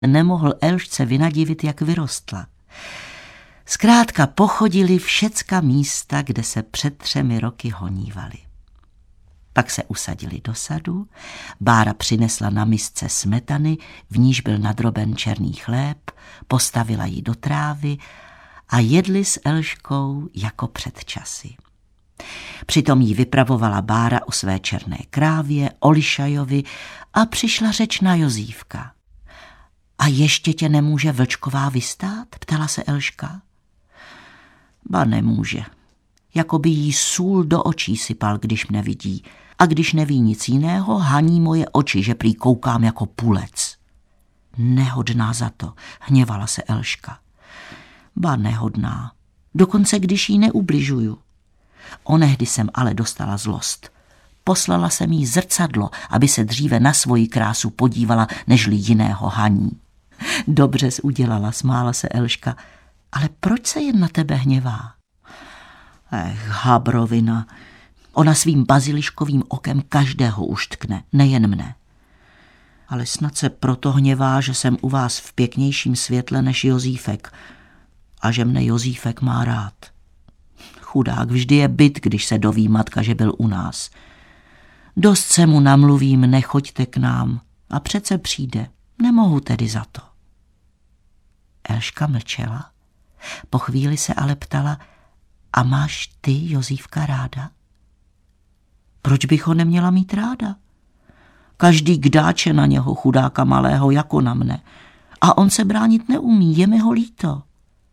nemohl Elšce vynadivit, jak vyrostla. Zkrátka pochodili všecka místa, kde se před 3 roky honívali. Pak se usadili do sadu, Bára přinesla na misce smetany, v níž byl nadroben černý chléb, postavila ji do trávy a jedli s Elškou jako před časy. Přitom jí vypravovala Bára o své černé krávě, o Lišajovi a přišla řeč na Jozífka. A ještě tě nemůže Vlčková vystát? Ptala se Elška. Ba nemůže. Jako by jí sůl do očí sypal, když mne vidí. A když neví nic jiného, haní moje oči, že prý koukám jako pulec. Nehodná za to, hněvala se Elška. Ba nehodná. Dokonce když jí neubližuju. Onehdy jsem ale dostala zlost. Poslala jsem jí zrcadlo, aby se dříve na svoji krásu podívala, nežli jiného haní. Dobře jsi udělala, smála se Elška. Ale proč se jen na tebe hněvá? Habrovina. Ona svým baziliškovým okem každého uštkne, nejen mne. Ale snad se proto hněvá, že jsem u vás v pěknějším světle než Jozífek a že mne Jozífek má rád. Chudák, vždy je byt, když se doví matka, že byl u nás. Dost se mu namluvím, nechoďte k nám a přece přijde. Nemohu tedy za to. Elška mlčela. Po chvíli se ale ptala, a máš ty Jozífka ráda? Proč bych ho neměla mít ráda? Každý kdáče na něho, chudáka malého, jako na mne. A on se bránit neumí, je mi ho líto.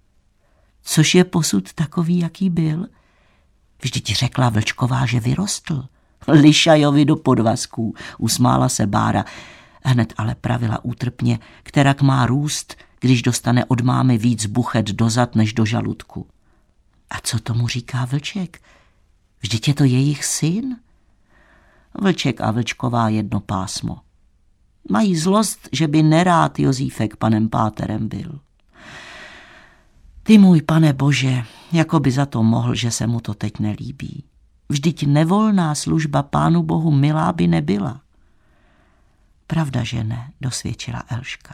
Což je posud takový, jaký byl? Vždyť řekla Vlčková, že vyrostl. Lišajovi do podvazků, usmála se Bára. Hned ale pravila útrpně, kterak má růst, když dostane od mámy víc buchet do zad než do žaludku. A co tomu říká Vlček? Vždyť je to jejich syn? Vlček a Vlčková jedno pásmo. Mají zlost, že by nerád Jozífek panem páterem byl. Ty můj pane Bože, jako by za to mohl, že se mu to teď nelíbí. Vždyť nevolná služba Pánu Bohu milá by nebyla. Pravda, že ne, dosvědčila Elška.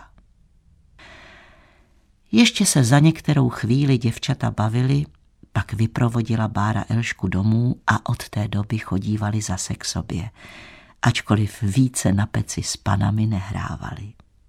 Ještě se za některou chvíli děvčata bavili, pak vyprovodila Bára Elšku domů a od té doby chodívali zase k sobě, ačkoliv více na peci s panami nehrávali.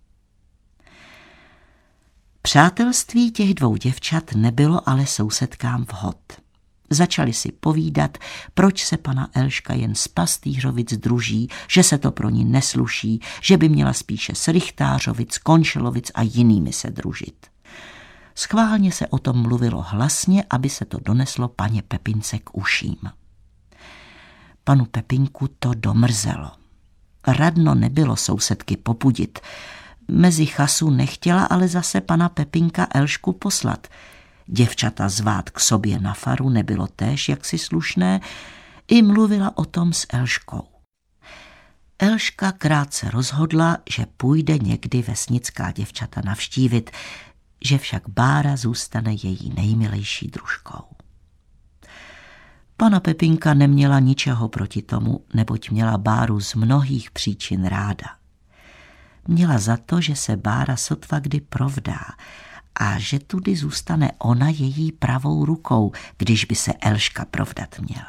Přátelství těch 2 děvčat nebylo ale sousedkám vhod. Začali si povídat, proč se pana Elška jen z Pastýřovic druží, že se to pro ní nesluší, že by měla spíše z Rychtářovic, Končelovic a jinými se družit. Schválně se o tom mluvilo hlasně, aby se to doneslo paně Pepince k uším. Panu Pepinku to domrzelo. Radno nebylo sousedky popudit. Mezi chasu nechtěla ale zase pana Pepinka Elšku poslat. Děvčata zvát k sobě na faru nebylo též jaksi slušné, i mluvila o tom s Elškou. Elška krátce rozhodla, že půjde někdy vesnická děvčata navštívit, že však Bára zůstane její nejmilejší družkou. Pana Pepinka neměla ničeho proti tomu, neboť měla Báru z mnohých příčin ráda. Měla za to, že se Bára sotva kdy provdá a že tudy zůstane ona její pravou rukou, když by se Elška provdat měla.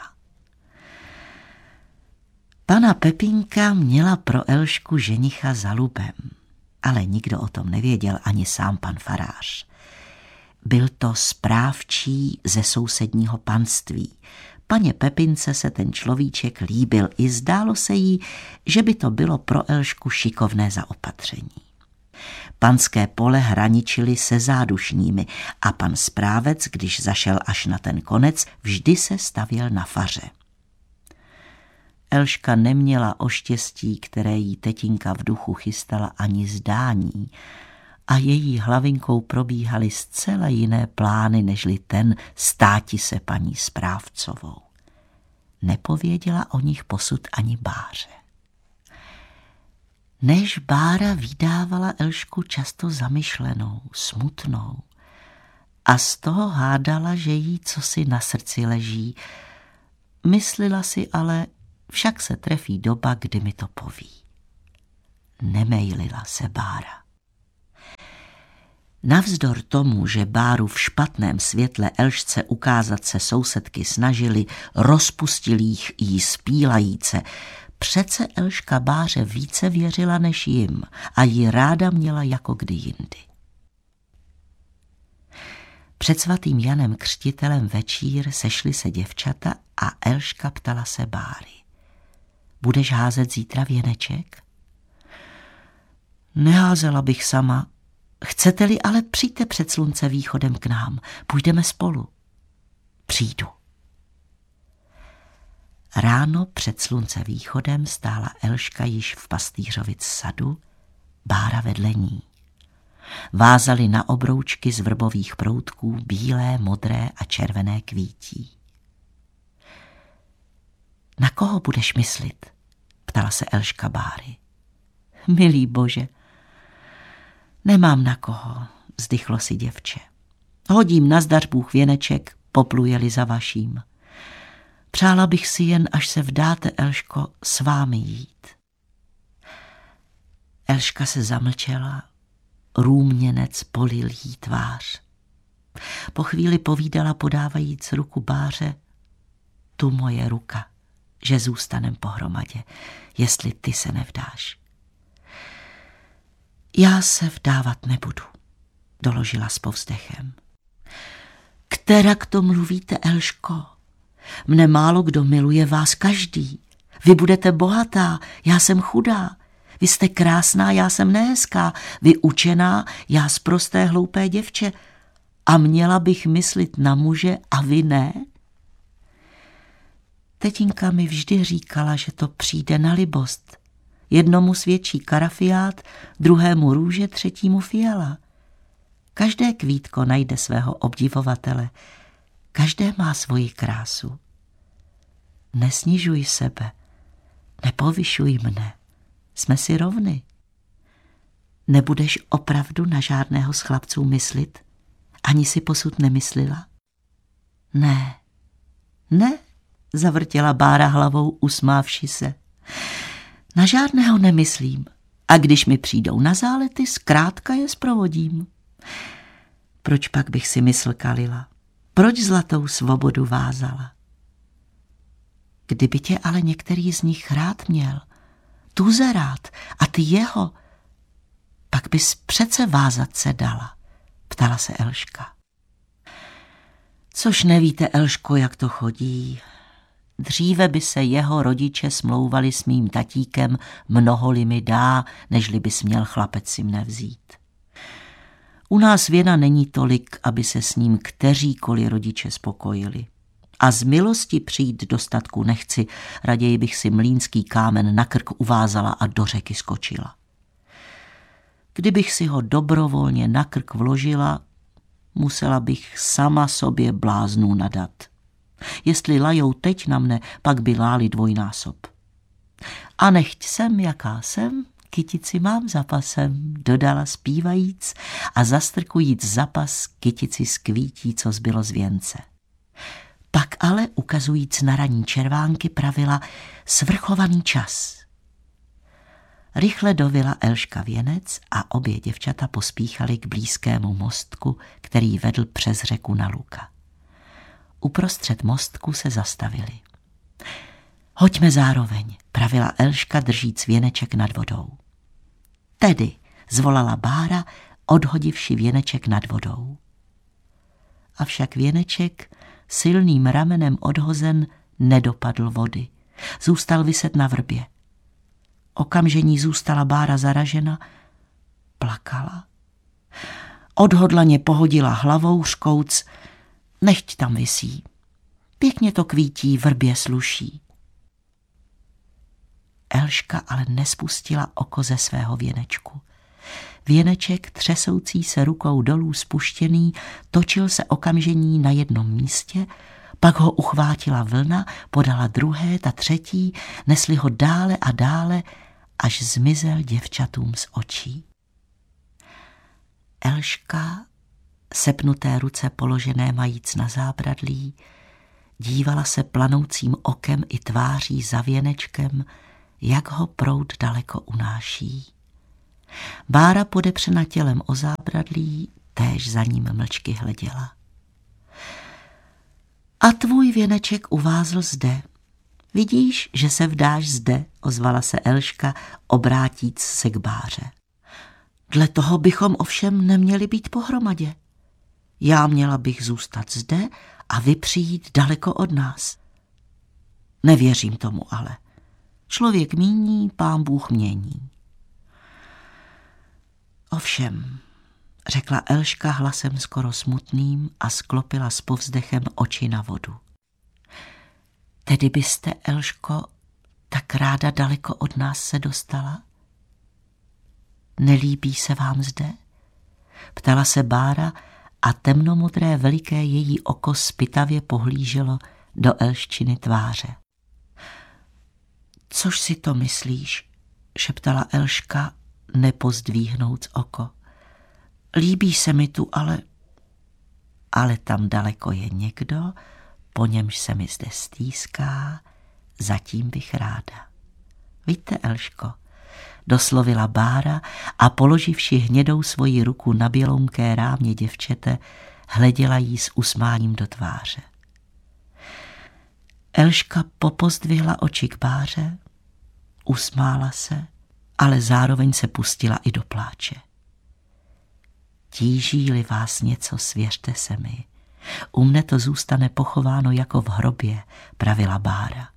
Pana Pepinka měla pro Elšku ženicha za lubem, ale nikdo o tom nevěděl, ani sám pan farář. Byl to správčí ze sousedního panství. Paně Pepince se ten človíček líbil i zdálo se jí, že by to bylo pro Elšku šikovné zaopatření. Panské pole hraničily se zádušními a pan správec, když zašel až na ten konec, vždy se stavěl na faře. Elška neměla o štěstí, které jí tetinka v duchu chystala, ani zdání a její hlavinkou probíhaly zcela jiné plány, nežli ten státi se paní správcovou. Nepověděla o nich posud ani Báře. Než Bára vydávala Elšku často zamyšlenou, smutnou a z toho hádala, že jí cosi na srdci leží. Myslela si ale, však se trefí doba, kdy mi to poví. Nemejlila se Bára. Navzdor tomu, že Báru v špatném světle Elšce ukázat se sousedky snažili, rozpustil jí spílajíce, přece Elška Báře více věřila než jim a ji ráda měla jako kdy jindy. Před svatým Janem Křtitelem večír sešly se děvčata a Elška ptala se Báry. Budeš házet zítra věneček? Neházela bych sama. Chcete-li, ale přijďte před slunce východem k nám. Půjdeme spolu. Přijdu. Ráno před slunce východem stála Elška již v pastýřovic sadu, Bára vedle ní. Vázali na obroučky z vrbových proutků bílé, modré a červené kvítí. Na koho budeš myslit? Ptala se Elška Báry. Milý Bože, nemám na koho, vzdychlo si děvče. Hodím nazdař Bůh věneček, popluje-li za vaším. Přála bych si jen, až se vdáte, Elško, s vámi jít. Elška se zamlčela, růměnec polil jí tvář. Po chvíli povídala, podávajíc ruku Báře, tu moje ruka, že zůstanem pohromadě, jestli ty se nevdáš. Já se vdávat nebudu, doložila s povzdechem. Kterak to mluvíte, Elško? Mne málo kdo miluje, vás každý. Vy budete bohatá, já jsem chudá. Vy jste krásná, já jsem nehezká. Vy učená, já sprosté hloupé děvče. A měla bych myslit na muže a vy ne? Tetinka mi vždy říkala, že to přijde na libost. Jednomu svědčí karafiát, druhému růže, třetímu fiala. Každé kvítko najde svého obdivovatele. Každé má svoji krásu. Nesnižuj sebe, nepovyšuj mne. Jsme si rovny. Nebudeš opravdu na žádného z chlapců myslit? Ani si posud nemyslela? Ne, zavrtěla Bára hlavou, usmávši se. Na žádného nemyslím. A když mi přijdou na zálety, zkrátka je zprovodím. Proč pak bych si mysl kalila? Proč zlatou svobodu vázala? Kdyby tě ale některý z nich rád měl, tuze rád a ty jeho, pak bys přece vázat se dala, ptala se Elška. Což nevíte, Elško, jak to chodí. Dříve by se jeho rodiče smlouvali s mým tatíkem, mnoho-li mi dá, nežli bys měl chlapec si mne vzít. U nás věna není tolik, aby se s ním kteříkoliv rodiče spokojili. A z milosti přijít do statku nechci, raději bych si mlýnský kámen na krk uvázala a do řeky skočila. Kdybych si ho dobrovolně na krk vložila, musela bych sama sobě bláznů nadat. Jestli lajou teď na mne, pak by láli dvojnásob. A nechť jsem, jaká jsem, kytici mám za pasem, dodala zpívajíc a zastrkujíc za pas kytici z kvítí, co zbylo z věnce. Pak ale, ukazujíc na ranní červánky, pravila svrchovaný čas. Rychle dovila Elška věnec a obě děvčata pospíchaly k blízkému mostku, který vedl přes řeku na Luka. Uprostřed mostku se zastavili. Hoďme zároveň, pravila Elška, držíc věneček nad vodou. Tedy, zvolala Bára, odhodivši věneček nad vodou. Avšak věneček, silným ramenem odhozen, nedopadl vody. Zůstal viset na vrbě. Okamžení zůstala Bára zaražena, plakala. Odhodlaně pohodila hlavou, řkouc, nechť tam visí. Pěkně to kvítí, vrbě sluší. Elška ale nespustila oko ze svého věnečku. Věneček, třesoucí se rukou dolů spuštěný, točil se okamžení na jednom místě, pak ho uchvátila vlna, podala druhé, ta třetí, nesli ho dále a dále, až zmizel děvčatům z očí. Elška, sepnuté ruce položené majíc na zábradlí, dívala se planoucím okem i tváří za věnečkem, jak ho proud daleko unáší. Bára podepřena tělem o zábradlí též za ním mlčky hleděla. A tvůj věneček uvázl zde. Vidíš, že se vdáš zde, ozvala se Eliška, obrátíc se k Báře. Dle toho bychom ovšem neměli být pohromadě. Já měla bych zůstat zde a vy přijít daleko od nás. Nevěřím tomu ale. Člověk míní, Pán Bůh mění. Ovšem, řekla Eliška hlasem skoro smutným a sklopila s povzdechem oči na vodu. Tedy byste, Eliško, tak ráda daleko od nás se dostala? Nelíbí se vám zde? Ptala se Bára a temnomodré veliké její oko zpytavě pohlíželo do Eliščiny tváře. Což si to myslíš? Šeptala Eliška, nepozdvíhnouc oko. Líbí se mi tu, ale tam daleko je někdo, po němž se mi zde stýská, zatím bych ráda. Víte, Eliško, doslovila Bára a položivši hnědou svoji ruku na bělounké rámě děvčete, hleděla jí s usmáním do tváře. Eliška popozdvihla oči k Báře, usmála se, ale zároveň se pustila i do pláče. Tíží-li vás něco, svěřte se mi. U mne to zůstane pochováno jako v hrobě, pravila Bára.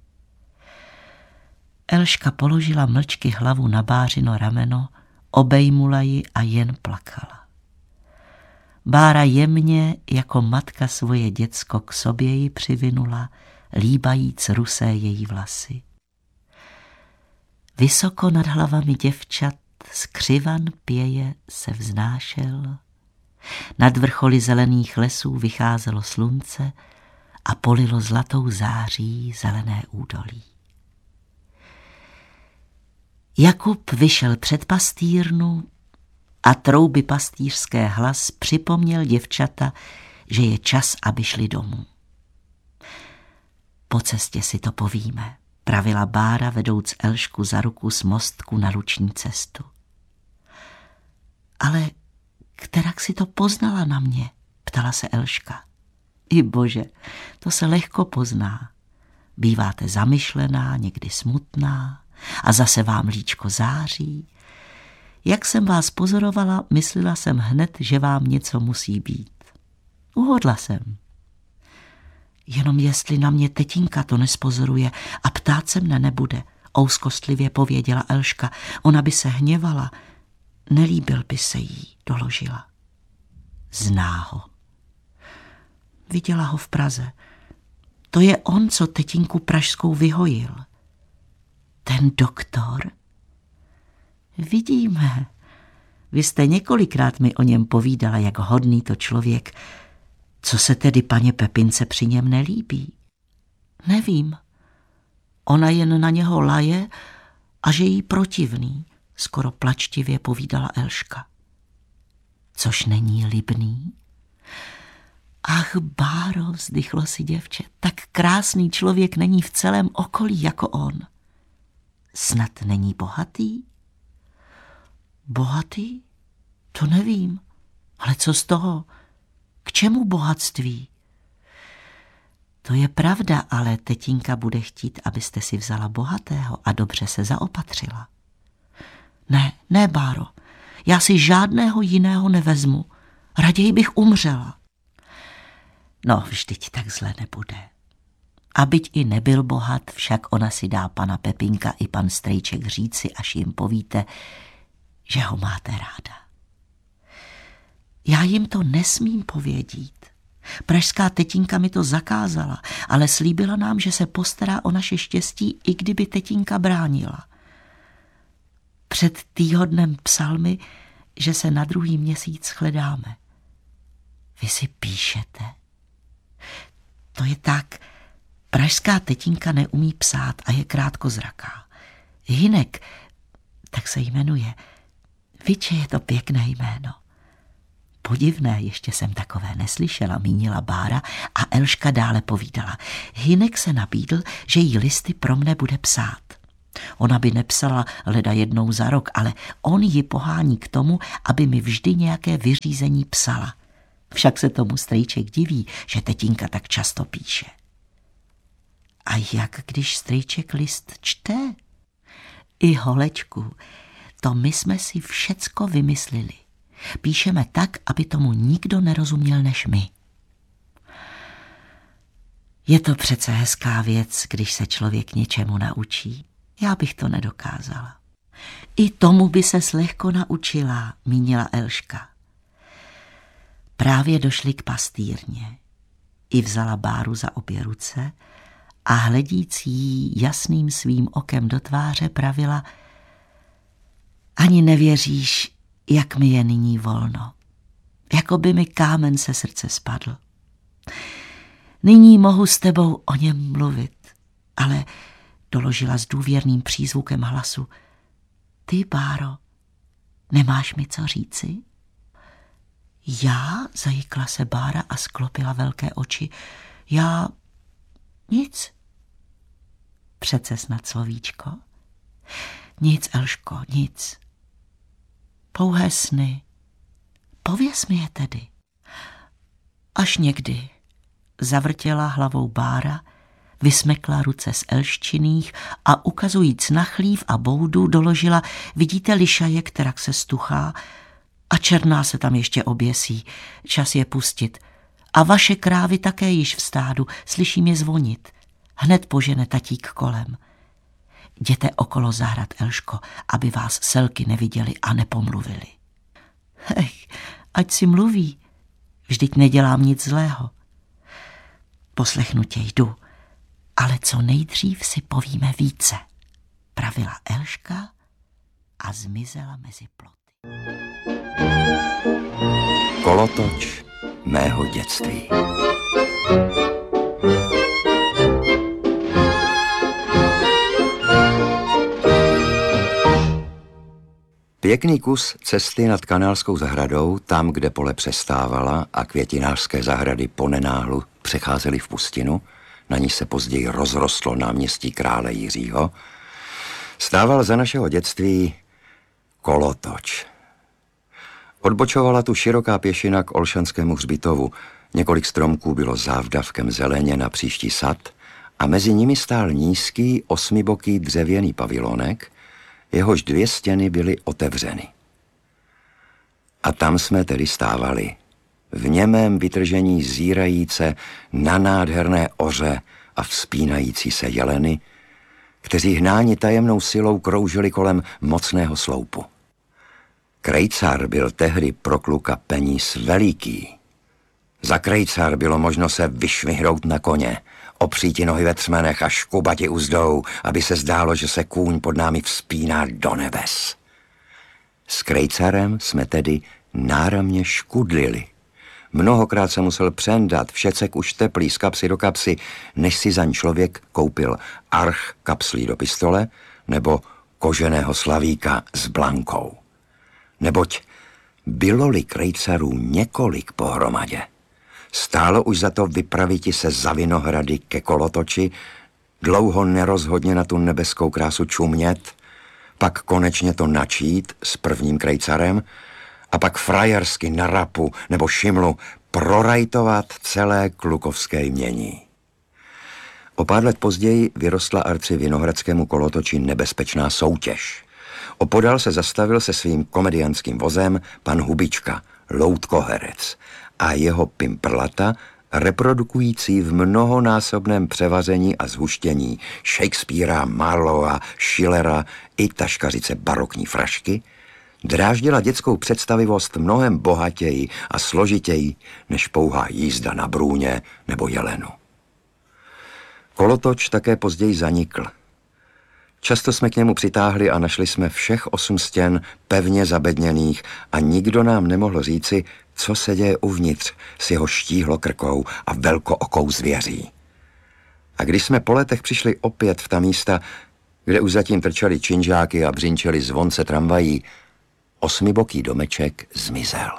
Eliška položila mlčky hlavu na Bářino rameno, obejmula ji a jen plakala. Bára jemně jako matka svoje děcko k sobě ji přivinula, líbajíc rusé její vlasy. Vysoko nad hlavami děvčat skřivan pěje se vznášel, nad vrcholy zelených lesů vycházelo slunce a polilo zlatou září zelené údolí. Jakub vyšel před pastýrnu a trouby pastýřské hlas připomněl děvčata, že je čas, aby šli domů. Po cestě si to povíme, pravila Bára, vedouc Elišku za ruku z mostku na luční cestu. Ale kterak si to poznala na mě, ptala se Eliška. I bože, to se lehko pozná. Býváte zamyšlená, někdy smutná a zase vám líčko září. Jak jsem vás pozorovala, myslela jsem hned, že vám něco musí být. Uhodla jsem. Jenom jestli na mě tetinka to nespozoruje a ptát se mne nebude, ouskostlivě pověděla Eliška. Ona by se hněvala. Nelíbil by se jí, doložila. Zná ho. Viděla ho v Praze. To je on, co tetinku pražskou vyhojil. Ten doktor? Vidíme. Vy jste několikrát mi o něm povídala, jak hodný to člověk. Co se tedy paně Pepince při něm nelíbí? Nevím. Ona jen na něho laje a že jí protivný, skoro plačtivě povídala Eliška. Což není libný? Ach, Báro, vzdychlo si děvče, tak krásný člověk není v celém okolí jako on. Snad není bohatý? Bohatý? To nevím. Ale co z toho? K čemu bohatství? To je pravda, ale tetinka bude chtít, abyste si vzala bohatého a dobře se zaopatřila. Ne, Báro, já si žádného jiného nevezmu. Raději bych umřela. No, vždyť tak zle nebude. A byť i nebyl bohat, však ona si dá pana Pepinka i pan Strejček říci, až jim povíte, že ho máte ráda. Já jim to nesmím povědít. Pražská tetinka mi to zakázala, ale slíbila nám, že se postará o naše štěstí, i kdyby tetinka bránila. Před týhodnem psal mi, že se na druhý měsíc shledáme. Vy si píšete? To je tak, pražská tetinka neumí psát a je krátkozraká. Hynek, tak se jmenuje. Viče, je to pěkné jméno. Podivné, ještě jsem takové neslyšela, mínila Bára a Eliška dále povídala. Hynek se nabídl, že jí listy pro mne bude psát. Ona by nepsala leda jednou za rok, ale on ji pohání k tomu, aby mi vždy nějaké vyřízení psala. Však se tomu strýček diví, že tetínka tak často píše. A jak když strýček list čte? I holečku, to my jsme si všecko vymyslili. Píšeme tak, aby tomu nikdo nerozuměl než my. Je to přece hezká věc, když se člověk něčemu naučí. Já bych to nedokázala. I tomu by se lehko naučila, mínila Elška. Právě došli k pastýrně. I vzala Báru za obě ruce a hledící jí jasným svým okem do tváře pravila: ani nevěříš, jak mi je nyní volno. Jako by mi kámen se srdce spadl. Nyní mohu s tebou o něm mluvit, ale, doložila s důvěrným přízvukem hlasu, ty, Báro, nemáš mi co říci? Já, zajikla se Bára a sklopila velké oči. Já nic. Přece snad slovíčko? Nic, Elško, nic. Pouhé sny. Pověz mi je tedy. Až někdy. Zavrtěla hlavou Bára, vysmekla ruce z elščinných a ukazujíc na chlív a boudu doložila: vidíte lišaje, kterak se stuchá a černá se tam ještě oběsí. Čas je pustit. A vaše krávy také již v stádu, slyším je zvonit. Hned požene tatík kolem. Jděte okolo zahrad, Elško, aby vás selky neviděli a nepomluvili. Ať si mluví, vždyť nedělám nic zlého. Poslechnu tě, jdu, ale co nejdřív si povíme více, pravila Elška a zmizela mezi ploty. Kolotoč mého dětství. Pěkný kus cesty nad Kanálskou zahradou, tam, kde pole přestávala a květinářské zahrady ponenáhlu přecházely v pustinu, na ní se později rozrostlo náměstí krále Jiřího, stával za našeho dětství kolotoč. Odbočovala tu široká pěšina k Olšanskému hřbitovu, několik stromků bylo závdavkem zeleně na příští sad a mezi nimi stál nízký osmiboký dřevěný pavilonek, jehož dvě stěny byly otevřeny. A tam jsme tedy stávali, v němém vytržení zírajíce na nádherné oře a vzpínající se jeleny, kteří hnáni tajemnou silou kroužili kolem mocného sloupu. Krejcar byl tehdy pro kluka peníz veliký. Za krejcar bylo možno se vyšvihnout na koně, opříti nohy ve třmenech a škubati uzdou, aby se zdálo, že se kůň pod námi vzpíná do nebes. S krejcarem jsme tedy náramně škudlili. Mnohokrát se musel přendat všecek už teplý z kapsy do kapsy, než si zaň člověk koupil arch kapslí do pistole nebo koženého slavíka s blankou. Neboť bylo-li krejcarů několik pohromadě, stálo už za to vypraviti se za Vinohrady ke kolotoči, dlouho nerozhodně na tu nebeskou krásu čumět, pak konečně to načít s prvním krejcarem a pak frajersky na Rapu nebo Šimlu prorajtovat celé klukovské jmění. O pár let později vyrostla arci vinohradskému kolotoči nebezpečná soutěž. Opodál se zastavil se svým komediantským vozem pan Hubička, loutkoherec, a jeho pimprlata, reprodukující v mnohonásobném převaření a zhuštění Shakespearea, Marlowa, Schillera i taškařice barokní frašky, dráždila dětskou představivost mnohem bohatěji a složitěji než pouhá jízda na brůně nebo jelenu. Kolotoč také později zanikl. Často jsme k němu přitáhli a našli jsme všech 8 stěn pevně zabedněných a nikdo nám nemohl říci, co se děje uvnitř s jeho štíhlokrkou a velkookou zvěří. A když jsme po letech přišli opět v ta místa, kde už zatím trčeli činžáky a břinčeli zvonce tramvají, osmiboký domeček zmizel.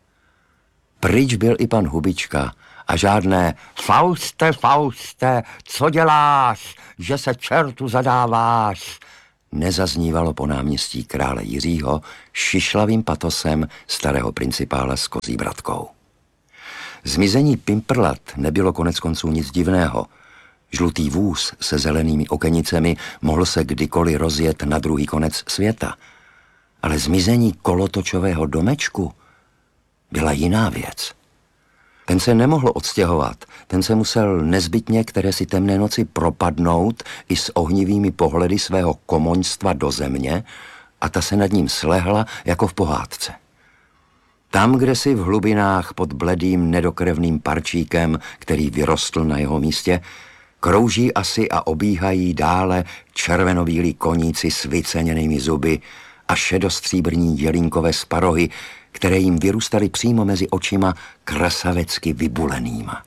Pryč byl i pan Hubička a žádné Fauste, Fauste, co děláš, že se čertu zadáváš, nezaznívalo po náměstí krále Jiřího šišlavým patosem starého principála s kozí bratkou. Zmizení Pimprlat nebylo koneckonců nic divného. Žlutý vůz se zelenými okenicemi mohl se kdykoliv rozjet na druhý konec světa. Ale zmizení kolotočového domečku byla jiná věc. Ten se nemohl odstěhovat, ten se musel nezbytně které si temné noci propadnout i s ohnivými pohledy svého komoňstva do země a ta se nad ním slehla jako v pohádce. Tam, kde si v hlubinách pod bledým nedokrevným parčíkem, který vyrostl na jeho místě, krouží asi a obíhají dále červenobílí koníci s vyceněnými zuby a šedostříbrní jelínkové sparohy, které jim vyrůstaly přímo mezi očima krasavecky vybulenýma.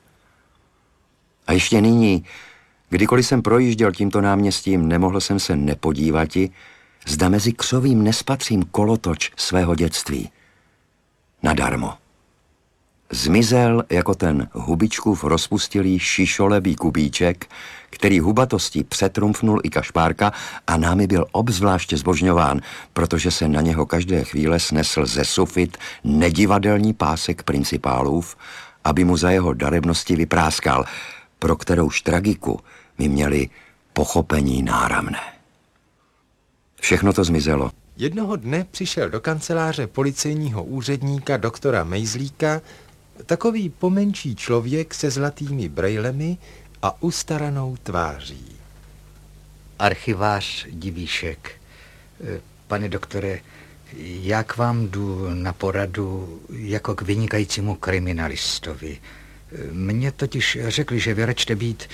A ještě nyní, kdykoliv jsem projížděl tímto náměstím, nemohl jsem se nepodívati, zda mezi křovím nespatřím kolotoč svého dětství. Nadarmo. Zmizel jako ten hubičkův rozpustilý šišolebý kubíček, který hubatostí přetrumfnul i Kašpárka a námi byl obzvláště zbožňován, protože se na něho každé chvíle snesl ze sufit nedivadelní pásek principálův, aby mu za jeho darebnosti vypráskal, pro kterouž tragiku my měli pochopení náramné. Všechno to zmizelo. Jednoho dne přišel do kanceláře policejního úředníka doktora Mejzlíka takový pomenší člověk se zlatými brejlemi a ustaranou tváří. Archivář Divíšek. Pane doktore, já k vám jdu na poradu jako k vynikajícímu kriminalistovi. Mně totiž řekli, že vy račte být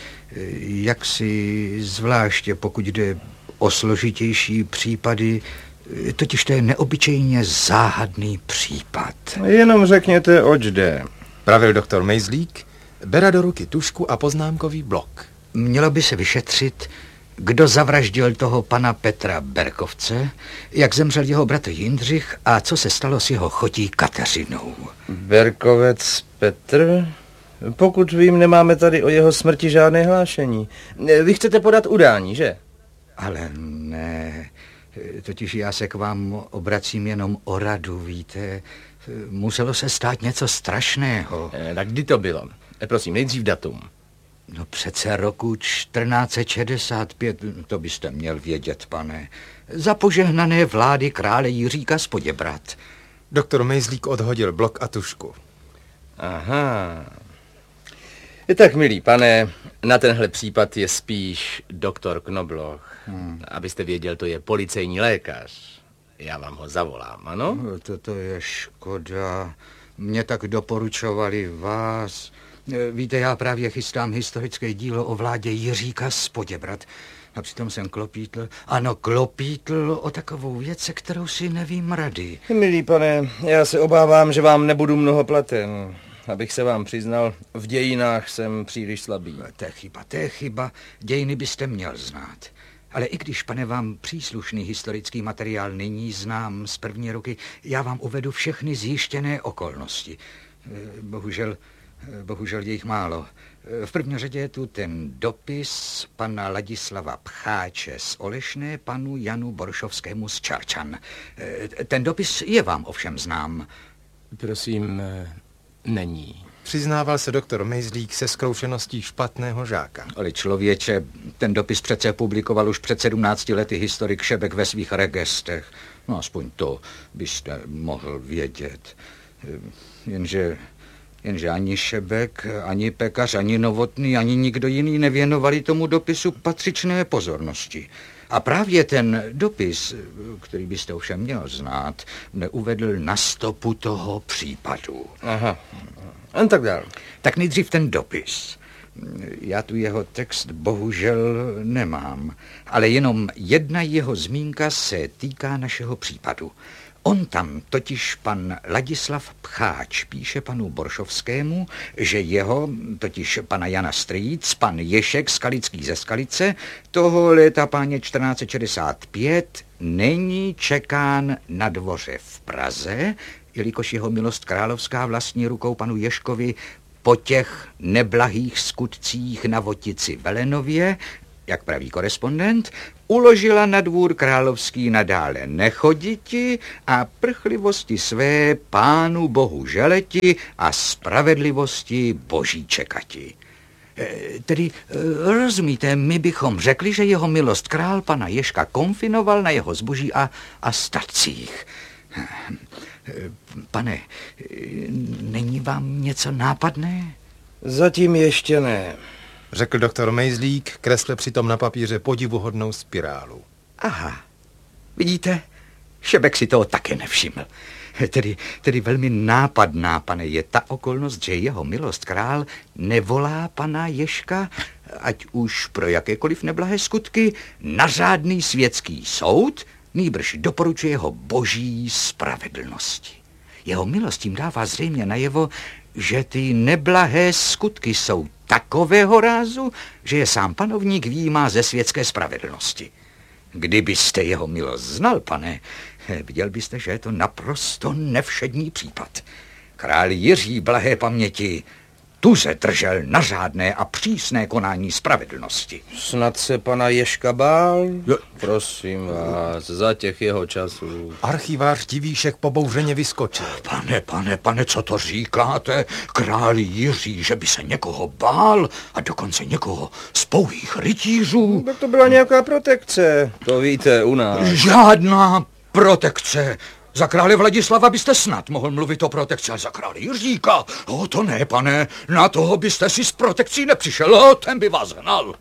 jaksi zvláště, pokud jde o složitější případy, totiž to je neobyčejně záhadný případ. Jenom řekněte, oč jde, pravil doktor Mejzlík, bere do ruky tužku a poznámkový blok. Mělo by se vyšetřit, kdo zavraždil toho pana Petra Berkovce, jak zemřel jeho bratr Jindřich a co se stalo s jeho chotí Kateřinou. Berkovec Petr? Pokud vím, nemáme tady o jeho smrti žádné hlášení. Vy chcete podat udání, že? Ale ne, totiž já se k vám obracím jenom o radu, víte. Muselo se stát něco strašného. Tak kdy to bylo? Prosím, nejdřív datum. No přece roku 1465, to byste měl vědět, pane. Za požehnané vlády krále Jiříka z Poděbrad. Doktor Mejzlík odhodil blok a tužku. Aha. Tak, milý pane, na tenhle případ je spíš doktor Knobloch. Abyste věděl, to je policejní lékař. Já vám ho zavolám, ano? To je škoda. Mě tak doporučovali vás. Víte, já právě chystám historické dílo o vládě Jiříka z Poděbrad. A přitom jsem klopítl o takovou věc, se kterou si nevím rady. Milý pane, já se obávám, že vám nebudu mnoho platen. Abych se vám přiznal, v dějinách jsem příliš slabý. To je chyba. Dějiny byste měl znát. Ale i když, pane, vám příslušný historický materiál není znám z první ruky, já vám uvedu všechny zjištěné okolnosti. Bohužel je jich málo. V první řadě je tu ten dopis pana Ladislava Pcháče z Olešné panu Janu Boršovskému z Čarčan. Ten dopis je vám ovšem znám. Prosím, není. Přiznával se doktor Mejzlík se zkroušeností špatného žáka. Ale člověče, ten dopis přece publikoval už před 17 lety historik Šebek ve svých regestech. No aspoň to byste mohl vědět. Jenže ani Šebek, ani Pekař, ani Novotný, ani nikdo jiný nevěnovali tomu dopisu patřičné pozornosti. A právě ten dopis, který byste ovšem měl znát, neuvedl na stopu toho případu. Aha. A tak dál. Tak nejdřív ten dopis. Já tu jeho text bohužel nemám, ale jenom jedna jeho zmínka se týká našeho případu. On tam totiž pan Ladislav Pcháč píše panu Boršovskému, že jeho, totiž pana Jana Strýc, pan Ješek Skalický ze Skalice, toho léta páně 1465 není čekán na dvoře v Praze, jelikož jeho milost královská vlastní rukou panu Ješkovi po těch neblahých skutcích na Votici Velenově, jak praví korespondent, uložila na dvůr královský nadále nechoditi a prchlivosti své pánu bohu želeti a spravedlivosti boží čekati. Tedy, rozumíte, my bychom řekli, že jeho milost král pana Ježka konfinoval na jeho zboží a statcích. Pane, není vám něco nápadné? Zatím ještě ne. Řekl doktor Mejzlík, kresle přitom na papíře podivuhodnou spirálu. Aha, vidíte, Šebek si toho také nevšiml. Tedy velmi nápadná, pane, je ta okolnost, že jeho milost král nevolá pana Ježka, ať už pro jakékoliv neblahé skutky, na řádný světský soud, nýbrž doporučuje jeho boží spravedlnosti. Jeho milost tím dává zřejmě najevo, že ty neblahé skutky jsou takového rázu, že je sám panovník výjímá ze světské spravedlnosti. Kdybyste jeho milost znal, pane, viděl byste, že je to naprosto nevšední případ. Král Jiří blahé paměti tuze držel na řádné a přísné konání spravedlnosti. Snad se pana Ježka bál? Prosím vás, za těch jeho časů. Archivář Divíšek pobouřeně vyskočil. Pane, co to říkáte? Král Jiří, že by se někoho bál a dokonce někoho z pouhých rytířů? Tak to byla nějaká protekce, to víte u nás. Žádná protekce. Za krále Vladislava byste snad mohl mluvit o protekci, ale za krále Jiříka, to ne, pane, na toho byste si s protekcí nepřišel, ten by vás hnal.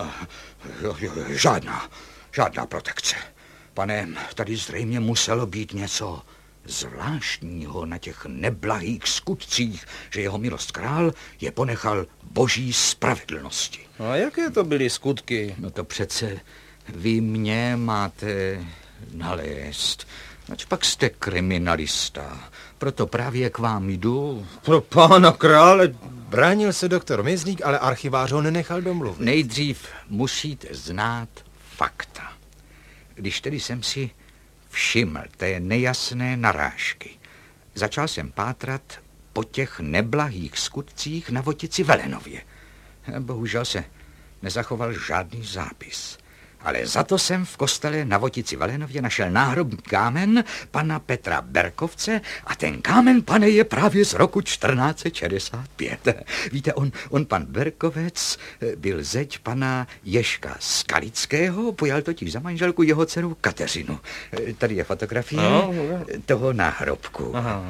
Žádná protekce. Pane, tady zřejmě muselo být něco zvláštního na těch neblahých skutcích, že jeho milost král je ponechal boží spravedlnosti. A jaké to byly skutky? No to přece vy mě máte nalézt. Ač pak jste kriminalista, proto právě k vám jdu. Pro pána krále. Bránil se doktor Mejzlík, ale archivář ho nenechal domluvit. Nejdřív musíte znát fakta. Když tedy jsem si všiml té nejasné narážky, začal jsem pátrat po těch neblahých skutcích na Votici Velenově. Bohužel se nezachoval žádný zápis. Ale za to jsem v kostele na Votici Velenově našel náhrobní kámen pana Petra Berkovce a ten kámen, pane, je právě z roku 1465. Víte, on pan Berkovec byl zeď pana Ježka Skalického, pojal totiž za manželku jeho dceru Kateřinu. Tady je fotografie toho náhrobku.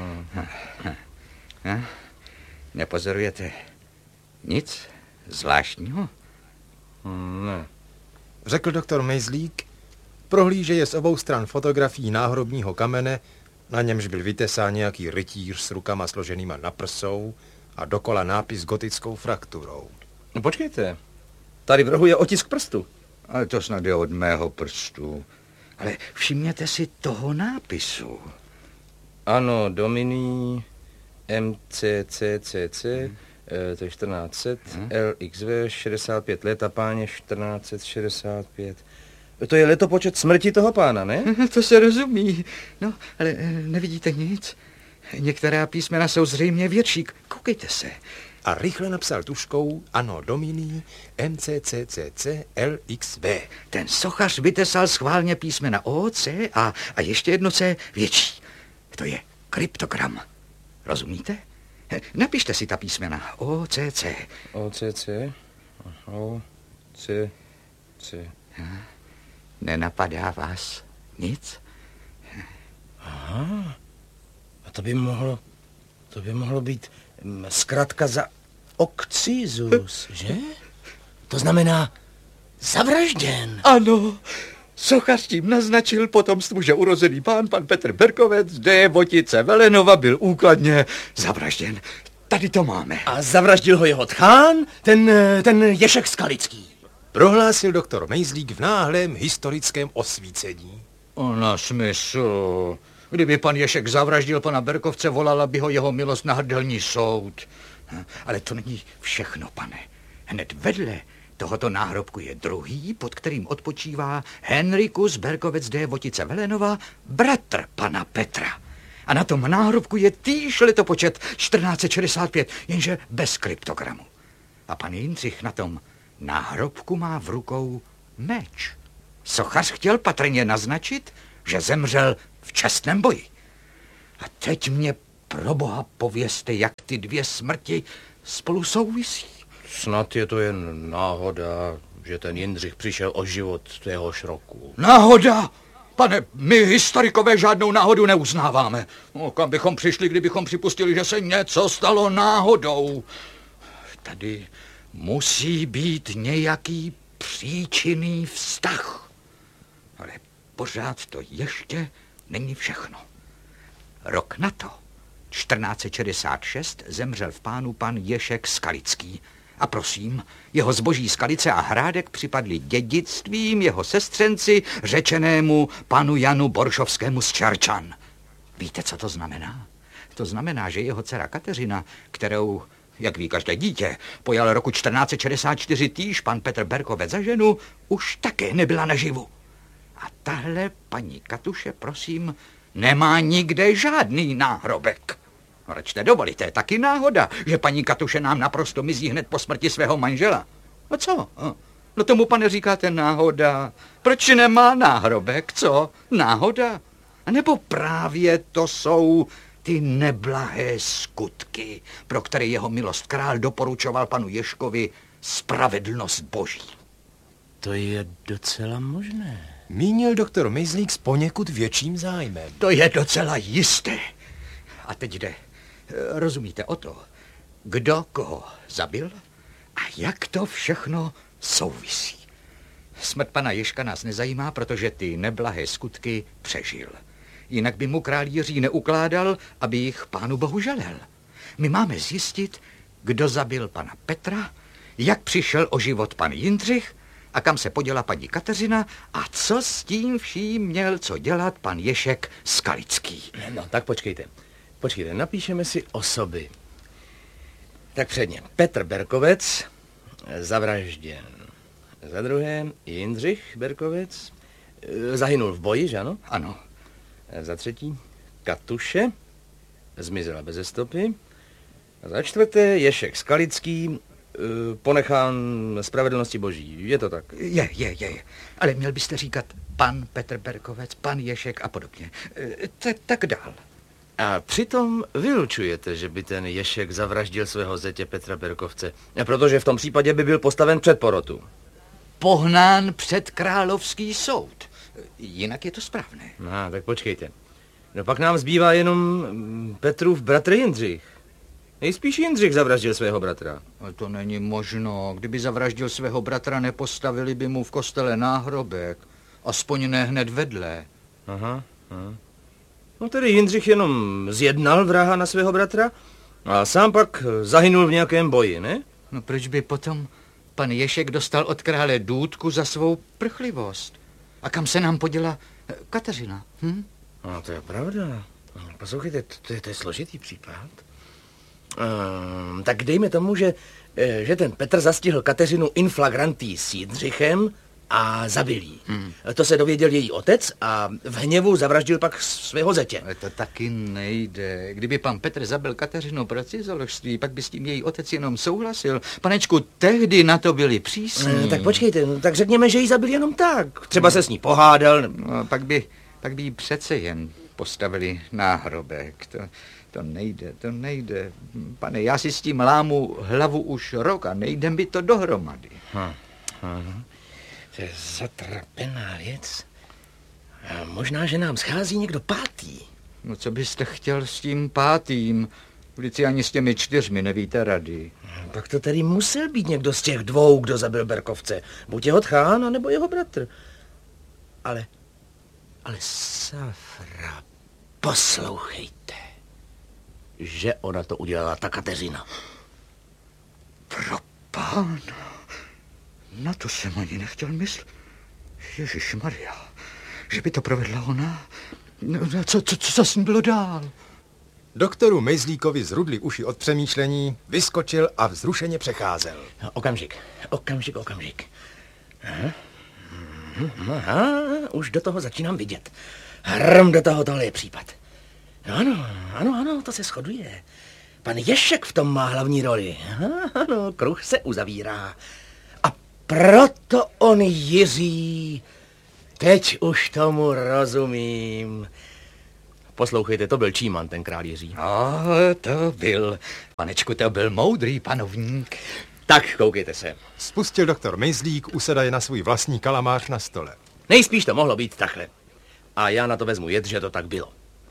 Nepozorujete nic zvláštního? Ne. Řekl doktor Mejzlík, prohlížeje z obou stran fotografií náhrobního kamene, na němž byl vytesán nějaký rytíř s rukama složenýma na prsou a dokola nápis gotickou frakturou. No počkejte, tady v rohu je otisk prstu. Ale to snad je od mého prstu. Ale všimněte si toho nápisu. Ano, Domini MCCCC, to je 1400, LXV 65 let a páně 1465. To je letopočet smrti toho pána, ne? To se rozumí. No, ale nevidíte nic? Některá písmena jsou zřejmě větší. Koukejte se. A rychle napsal tuškou Anno Domini MCCCC LXV. Ten sochař vytesal schválně písmena O, C a ještě jedno C větší. To je kryptogram. Rozumíte? Napište si ta písmena O, C, C. O, C, C. O, C, C. Nenapadá vás nic? Aha. A to by mohlo být zkratka za Okcizus, že? To znamená zavražděn. Ano, sochař tím naznačil potomstvu, že urozený pan Petr Berkovec de Votice Velenova byl úkladně zavražděn. Tady to máme. A zavraždil ho jeho tchán, ten Ježek Skalický. Prohlásil doktor Mejzlík v náhlém historickém osvícení. Na smysl. Kdyby pan Ježek zavraždil pana Berkovce, volala by ho jeho milost na hrdelní soud. Ale to není všechno, pane. Hned vedle tohoto náhrobku je druhý, pod kterým odpočívá Henrikus Berkovec de Votice Velenova, bratr pana Petra. A na tom náhrobku je týž letopočet 1465, jenže bez kryptogramu. A pan Jindřich na tom náhrobku má v rukou meč. Sochař chtěl patrně naznačit, že zemřel v čestném boji. A teď mě pro boha povězte, jak ty dvě smrti spolu souvisí. Snad je to jen náhoda, že ten Jindřich přišel o život téhož roku. Náhoda? Pane, my historikové žádnou náhodu neuznáváme. No, kam bychom přišli, kdybychom připustili, že se něco stalo náhodou? Tady musí být nějaký příčinný vztah. Ale pořád to ještě není všechno. Rok na to, 1466, zemřel v Pánu pan Ježek Skalický. A prosím, jeho zboží Skalice a Hrádek připadli dědictvím jeho sestřenci, řečenému panu Janu Boršovskému z Čarčan. Víte, co to znamená? To znamená, že jeho dcera Kateřina, kterou, jak ví každé dítě, pojal roku 1464 týž pan Petr Berkovec za ženu, už také nebyla naživu. A tahle paní Katuše, prosím, nemá nikde žádný náhrobek. Račte dovolíte, taky náhoda, že paní Katuše nám naprosto mizí hned po smrti svého manžela. A co? No tomu, pane, říkáte náhoda. Proč nemá náhrobek, co? Náhoda? A nebo právě to jsou ty neblahé skutky, pro které jeho milost král doporučoval panu Ježkovi spravedlnost boží. To je docela možné. Mínil doktor Mejzlík s poněkud větším zájmem. To je docela jisté. A teď jde, rozumíte, o to, kdo koho zabil a jak to všechno souvisí. Smrt pana Ježka nás nezajímá, protože ty neblahé skutky přežil. Jinak by mu král Jiří neukládal, aby jich pánu bohu želel. My máme zjistit, kdo zabil pana Petra, jak přišel o život pan Jindřich a kam se poděla paní Kateřina a co s tím vším měl co dělat pan Ježek Skalický. No, tak počkejte, napíšeme si osoby. Tak předně, Petr Berkovec, zavražděn. Za druhé, Jindřich Berkovec, zahynul v boji, že ano? Ano. Za třetí, Katuše, zmizela beze stopy. A za čtvrté, Ježek Skalický, ponechán spravedlnosti boží. Je to tak? Je. Ale měl byste říkat pan Petr Berkovec, pan Ježek a podobně. Tak dál. A přitom vylučujete, že by ten Ježek zavraždil svého zetě Petra Berkovce, protože v tom případě by byl postaven před porotu. Pohnán před královský soud. Jinak je to správné. No, tak počkejte. No pak nám zbývá jenom Petrův bratr Jindřich. Nejspíš Jindřich zavraždil svého bratra. Ale to není možno. Kdyby zavraždil svého bratra, nepostavili by mu v kostele náhrobek. Aspoň ne hned vedle. Aha. No tedy Jindřich jenom zjednal vraha na svého bratra a sám pak zahynul v nějakém boji, ne? No proč by potom pan Ježek dostal od krále důtku za svou prchlivost? A kam se nám poděla Kateřina? No to je pravda. Poslouchejte, to je složitý případ. Tak dejme tomu, že ten Petr zastihl Kateřinu in flagranti s Jindřichem a zabil jí. To se dověděl její otec a v hněvu zavraždil pak svého zetě. Ale to taky nejde. Kdyby pan Petr zabil Kateřinu pro cizoložství, pak by s tím její otec jenom souhlasil. Panečku, tehdy na to byli přísní. Tak počkejte, tak řekněme, že ji zabil jenom tak. Třeba se s ní pohádal. No, pak by jí přece jen postavili náhrobek. To nejde. Pane, já si s tím lámu hlavu už rok a nejde mi to dohromady. To je zatrapená věc. A možná, že nám schází někdo pátý. No co byste chtěl s tím pátým? Vždyť si ani s těmi 4 nevíte rady. Pak to tedy musel být někdo z těch 2, kdo zabil Berkovce. Buď jeho tchán, anebo jeho bratr. Ale Safra, poslouchejte, že ona to udělala ta Kateřina. Pro pána, na to jsem ani nechtěl myslet. Ježišmarja, že by to provedla ona? No, co s ní bylo dál? Doktoru Mejzlíkovi zrudly uši od přemýšlení, vyskočil a vzrušeně přecházel. Okamžik. Aha, už do toho začínám vidět. Hrm do toho, tohle je případ. Ano, to se shoduje. Pan Ježek v tom má hlavní roli. Ano, kruh se uzavírá. A Proto on Jiří. Teď už tomu rozumím. Poslouchejte, to byl Číman, ten král Jiří. To byl, panečku, to byl moudrý panovník. Tak, koukejte se. Spustil doktor Mejzlík, usedaje na svůj vlastní kalamář na stole. Nejspíš to mohlo být takhle. A já na to vezmu jed, že to tak bylo.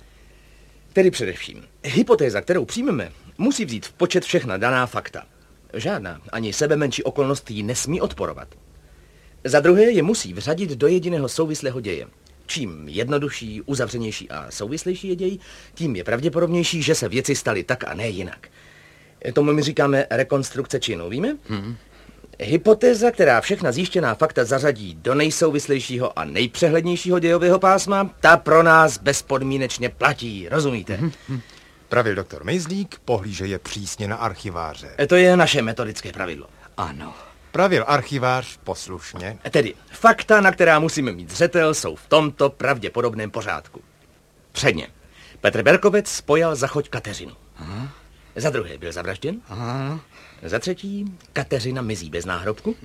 Tedy především, hypotéza, kterou přijmeme, musí vzít v počet všechna daná fakta. Žádná, ani sebemenší okolnost jí nesmí odporovat. Za druhé je musí vřadit do jediného souvislého děje. Čím jednodušší, uzavřenější a souvislejší je děj, tím je pravděpodobnější, že se věci staly tak a ne jinak. Tomu my říkáme rekonstrukce činu, víme? Hypotéza, která všechna zjištěná fakta zařadí do nejsouvislejšího a nejpřehlednějšího dějového pásma, ta pro nás bezpodmínečně platí, rozumíte? Pravil doktor Mejzlík, pohlíže je přísně na archiváře. To je naše metodické pravidlo. Ano. Pravil archivář poslušně. Tedy fakta, na která musíme mít zřetel, jsou v tomto pravděpodobném pořádku. Předně. Petr Berkovec pojal za choď Kateřinu. Aha. Za druhé byl zavražděn. Aha. Za třetí Kateřina mizí bez náhrobku.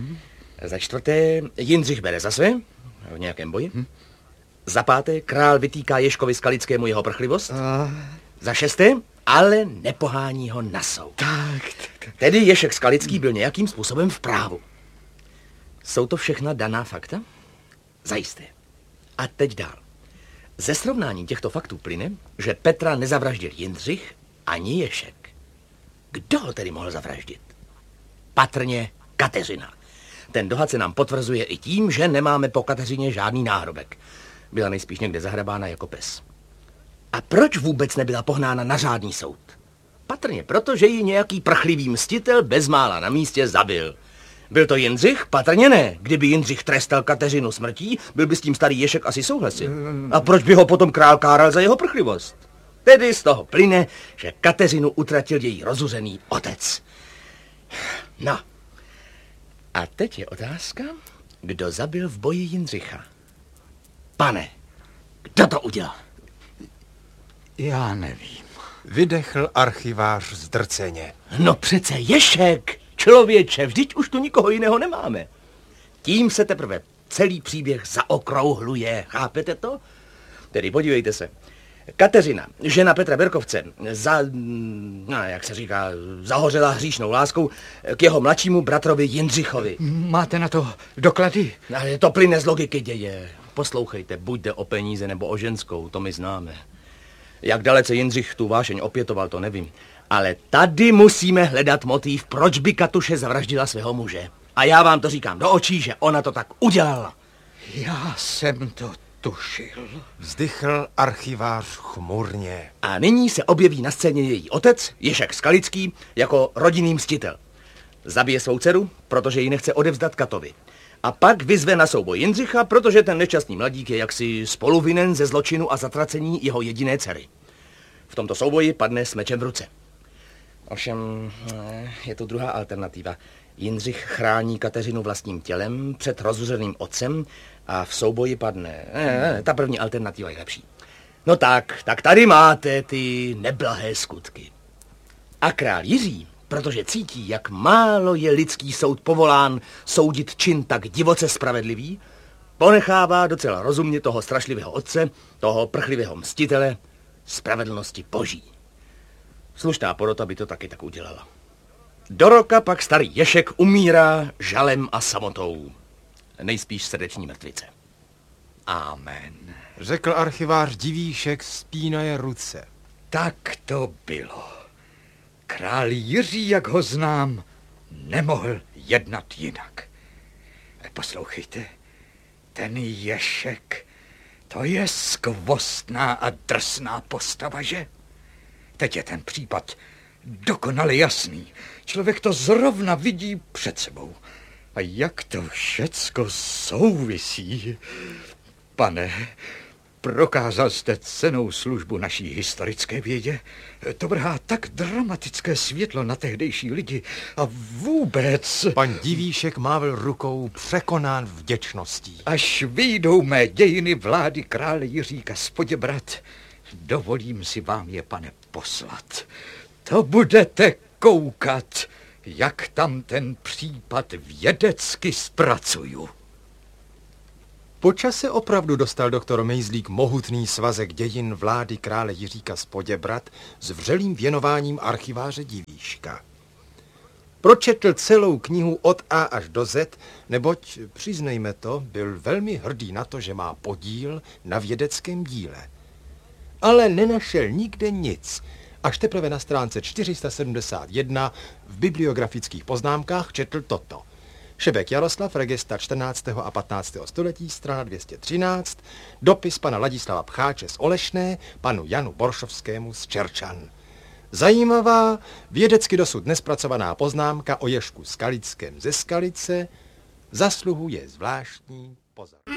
Za čtvrté Jindřich bere za své v nějakém boji. Za páté král vytýká Ježkovi Skalickému jeho prchlivost. Za šesté ale nepohání ho na soud. Tak. Tedy Ježek Skalický byl nějakým způsobem v právu. Jsou to všechna daná fakta? Zajisté. A teď dál. Ze srovnání těchto faktů plyne, že Petra nezavraždil Jindřich ani Ježek. Kdo ho tedy mohl zavraždit? Patrně Kateřina. Ten dohad se nám potvrzuje i tím, že nemáme po Kateřině žádný náhrobek. Byla nejspíš někde zahrabána jako pes. A proč vůbec nebyla pohnána na řádný soud? Patrně proto, že ji nějaký prchlivý mstitel bezmála na místě zabil. Byl to Jindřich? Patrně ne. Kdyby Jindřich trestal Kateřinu smrtí, byl by s tím starý Ježek asi souhlasil. A proč by ho potom král káral za jeho prchlivost? Tedy z toho plyne, že Kateřinu utratil její rozuřený otec. No. A teď je otázka, kdo zabil v boji Jindřicha. Pane, kdo to udělal? Já nevím. Vydechl archivář zdrceně. No přece Ježek, člověče, vždyť už tu nikoho jiného nemáme. Tím se teprve celý příběh zaokrouhluje, chápete to? Tedy podívejte se. Kateřina, žena Petra Berkovce, jak se říká, zahořela hříšnou láskou k jeho mladšímu bratrovi Jindřichovi. Máte na to doklady? Ale to plyne z logiky děje. Poslouchejte, buď jde o peníze nebo o ženskou, to my známe. Jak dalece Jindřich tu vášeň opětoval, to nevím. Ale tady musíme hledat motiv, proč by Katuše zavraždila svého muže. A já vám to říkám do očí, že ona to tak udělala. Já jsem to tušil. Vzdychl archivář chmurně. A nyní se objeví na scéně její otec, Ježek Skalický, jako rodinný mstitel. Zabije svou dceru, protože ji nechce odevzdat Katovi. A pak vyzve na souboj Jindřicha, protože ten nešťastný mladík je jaksi spoluvinen ze zločinu a zatracení jeho jediné dcery. V tomto souboji padne s mečem v ruce. Ovšem, je tu druhá alternativa. Jindřich chrání Kateřinu vlastním tělem před rozuřeným otcem a v souboji padne. Ta první alternativa je lepší. No tak tady máte ty neblahé skutky. A král Jiří, protože cítí, jak málo je lidský soud povolán soudit čin tak divoce spravedlivý, ponechává docela rozumně toho strašlivého otce, toho prchlivého mstitele, spravedlnosti boží. Slušná porota by to taky tak udělala. Do roka pak starý Ježek umírá žalem a samotou. Nejspíš srdeční mrtvice. Amen. Řekl archivář Divíšek, spínaje ruce. Tak to bylo. Král Jiří, jak ho znám, nemohl jednat jinak. Poslouchejte, ten Ježek, to je skvostná a drsná postava, že? Teď je ten případ dokonale jasný. Člověk to zrovna vidí před sebou. A jak to všecko souvisí. Pane, prokázal jste cennou službu naší historické vědě. To vrhá tak dramatické světlo na tehdejší lidi. A vůbec... Pan Divíšek mávl rukou, překonán vděčností. Až vyjdou mé dějiny vlády krále Jiříka z Poděbrad, dovolím si vám je, pane, poslat. To budete koukat, jak tam ten případ vědecky zpracuju. Po čase opravdu dostal doktor Mejzlík mohutný svazek dějin vlády krále Jiříka z Poděbrad s vřelým věnováním archiváře Divíška. Pročetl celou knihu od A až do Z, neboť, přiznejme to, byl velmi hrdý na to, že má podíl na vědeckém díle. Ale nenašel nikde nic, až teprve na stránce 471 v bibliografických poznámkách četl toto. Šebek Jaroslav, regista 14. a 15. století, strana 213, dopis pana Ladislava Pcháče z Olešné, panu Janu Boršovskému z Čerčan. Zajímavá, vědecky dosud nespracovaná poznámka o Ježku Skalickém ze Skalice zasluhuje zvláštní pozornost.